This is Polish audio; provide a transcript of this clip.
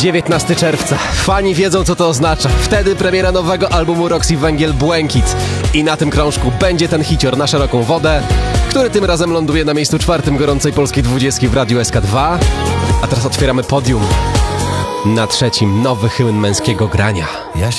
19 czerwca. Fani wiedzą, co to oznacza. Wtedy premiera nowego albumu Roxy Węgiel Błękit. I na tym krążku będzie ten hicior na szeroką wodę, który tym razem ląduje na miejscu 4 gorącej polskiej 20 w Radiu SK2. A teraz otwieramy podium. Na 3 nowy hymn męskiego grania. Ja się